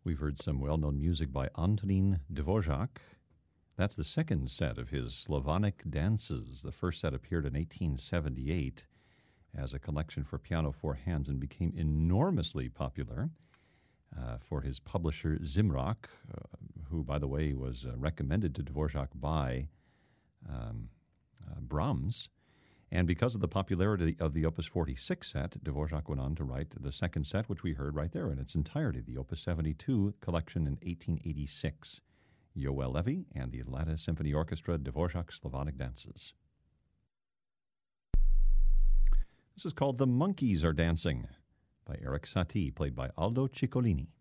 We've heard some well-known music by Antonín Dvořák. That's the second set of his Slavonic dances. The first set appeared in 1878 as a collection for piano four hands and became enormously popular for his publisher Zimrock, who, by the way, was recommended to Dvořák by Brahms. And because of the popularity of the Opus 46 set, Dvořák went on to write the second set, which we heard right there in its entirety, the Opus 72 collection in 1886. Yoel Levy and the Atlanta Symphony Orchestra, Dvořák Slavonic Dances. This is called The Monkeys Are Dancing by Erik Satie, played by Aldo Ciccolini.